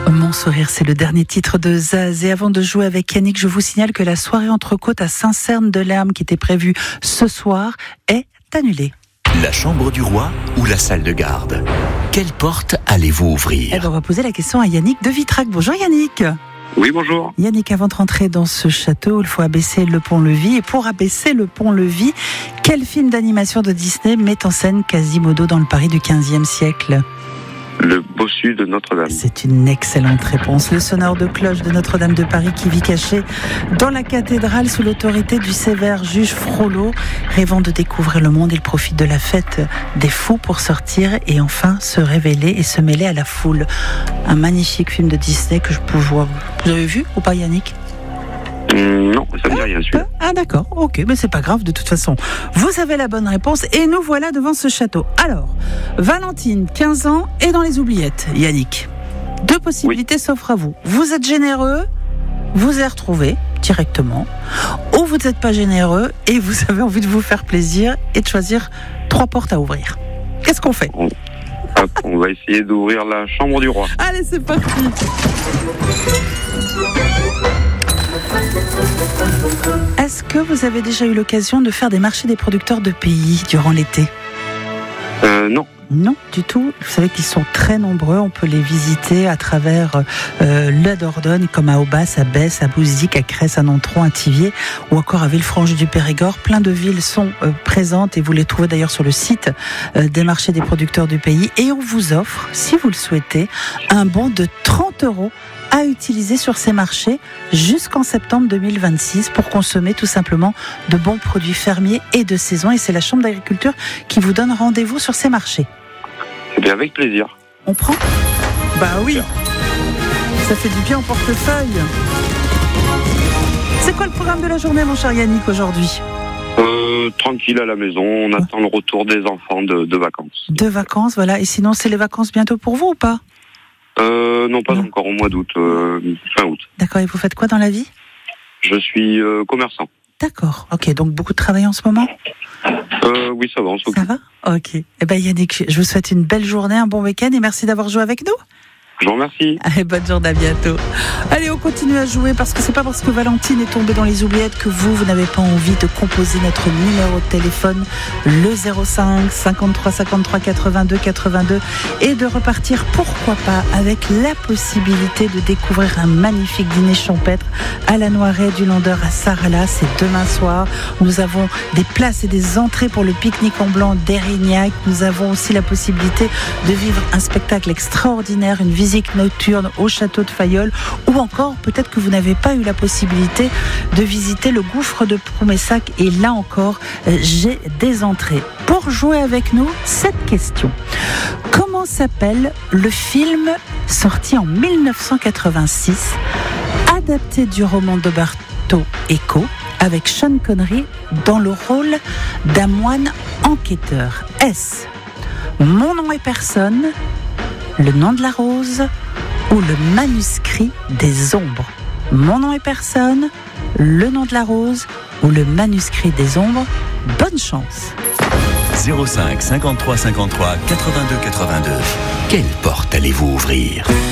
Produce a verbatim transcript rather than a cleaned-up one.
Mon sourire, c'est le dernier titre de Zaz. Et avant de jouer avec Yannick, je vous signale que la soirée entrecôte à Saint-Cerne-de-Lerme, qui était prévue ce soir, est annulée. La chambre du roi ou la salle de garde? Quelle porte allez-vous ouvrir? Eh ben, on va poser la question à Yannick de Vitrac. Bonjour Yannick. Oui, bonjour. Yannick, avant de rentrer dans ce château, il faut abaisser le pont-levis. Et pour abaisser le pont-levis, quel film d'animation de Disney met en scène Quasimodo dans le Paris du quinzième siècle? Le bossu de Notre-Dame. C'est une excellente réponse. Le sonneur de cloche de Notre-Dame de Paris qui vit caché dans la cathédrale sous l'autorité du sévère juge Frollo. Rêvant de découvrir le monde, il profite de la fête des fous pour sortir et enfin se révéler et se mêler à la foule. Un magnifique film de Disney que je peux voir. Vous avez vu ou pas, Yannick? Mmh, non, ça me dit rien, celui-là. Ah d'accord, ok, mais c'est pas grave de toute façon. Vous avez la bonne réponse et nous voilà devant ce château. Alors, Valentine, quinze ans, est dans les oubliettes. Yannick, deux possibilités oui. s'offrent à vous. Vous êtes généreux, vous avez retrouvé directement, ou vous n'êtes pas généreux et vous avez envie de vous faire plaisir et de choisir trois portes à ouvrir. Qu'est-ce qu'on fait? on, on va essayer d'ouvrir la chambre du roi. Allez, c'est parti. Est-ce que vous avez déjà eu l'occasion de faire des marchés des producteurs de pays durant l'été? Euh, non. Non, du tout. Vous savez qu'ils sont très nombreux. On peut les visiter à travers euh, la Dordogne, comme à Aubas, à Besse, à Bouzic, à Cresse, à Nontron, à Thiviers, ou encore à Villefranche du Périgord. Plein de villes sont euh, présentes et vous les trouvez d'ailleurs sur le site euh, des marchés des producteurs du pays. Et on vous offre, si vous le souhaitez, un bon de trente euros à utiliser sur ces marchés jusqu'en septembre deux mille vingt-six pour consommer tout simplement de bons produits fermiers et de saison. Et c'est la Chambre d'agriculture qui vous donne rendez-vous sur ces marchés. Eh bien, avec plaisir. On prend ? Bah oui. Ça fait du bien au portefeuille. C'est quoi le programme de la journée, mon cher Yannick, aujourd'hui ? Euh, tranquille à la maison, on ouais. attend le retour des enfants de, de vacances. De vacances, voilà. Et sinon, c'est les vacances bientôt pour vous ou pas ? Euh, non, pas non. encore, au mois d'août, euh, fin août. D'accord, et vous faites quoi dans la vie ? Je suis euh, commerçant. D'accord, ok, donc beaucoup de travail en ce moment ? euh, Oui, ça va, on s'occupe. Ça va ? Ok. Eh ben Yannick, je vous souhaite une belle journée, un bon week-end et merci d'avoir joué avec nous. Je vous remercie. Allez, bonne journée, à bientôt. Allez, on continue à jouer parce que c'est pas parce que Valentine est tombée dans les oubliettes que vous, vous n'avez pas envie de composer notre numéro de téléphone, le zéro cinq cinquante-trois cinquante-trois quatre-vingt-deux quatre-vingt-deux et de repartir, pourquoi pas, avec la possibilité de découvrir un magnifique dîner champêtre à la Noiret du Landeur à Sarlat. C'est demain soir. Nous avons des places et des entrées pour le pique-nique en blanc d'Érignac. Nous avons aussi la possibilité de vivre un spectacle extraordinaire, une visite nocturne au château de Fayolle, ou encore peut-être que vous n'avez pas eu la possibilité de visiter le gouffre de Promessac et là encore euh, j'ai des entrées. Pour jouer avec nous, cette question: comment s'appelle le film sorti en dix-neuf cent quatre-vingt-six, adapté du roman d'Umberto Eco, avec Sean Connery dans le rôle d'un moine enquêteur? Est-ce Mon nom est personne, Le nom de la rose ou Le manuscrit des ombres? Mon nom est personne, Le nom de la rose ou Le manuscrit des ombres? Bonne chance. zéro cinq cinquante-trois cinquante-trois quatre-vingt-deux quatre-vingt-deux. Quelle porte allez-vous ouvrir?